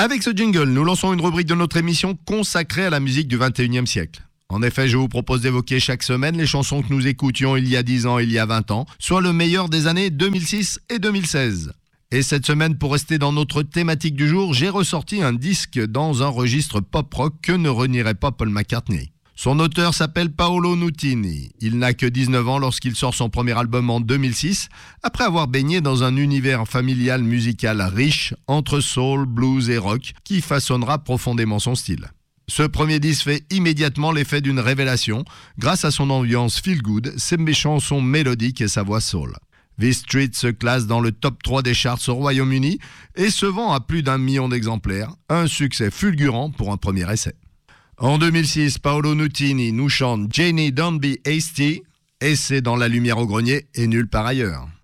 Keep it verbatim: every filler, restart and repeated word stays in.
Avec ce jingle, nous lançons une rubrique de notre émission consacrée à la musique du vingt et unième siècle. En effet, je vous propose d'évoquer chaque semaine les chansons que nous écoutions il y a dix ans et il y a vingt ans, soit le meilleur des années deux mille six et deux mille seize. Et cette semaine, pour rester dans notre thématique du jour, j'ai ressorti un disque dans un registre pop-rock que ne renierait pas Paul McCartney. Son auteur s'appelle Paolo Nutini. Il n'a que dix-neuf ans lorsqu'il sort son premier album en deux mille six, après avoir baigné dans un univers familial musical riche entre soul, blues et rock qui façonnera profondément son style. Ce premier disque fait immédiatement l'effet d'une révélation grâce à son ambiance feel-good, ses chansons mélodiques et sa voix soul. This Street se classe dans le top trois des charts au Royaume-Uni et se vend à plus d'un million d'exemplaires, un succès fulgurant pour un premier essai. En deux mille six, Paolo Nutini nous chante Janie Don't Be Hasty et c'est dans La lumière au grenier et nulle part ailleurs.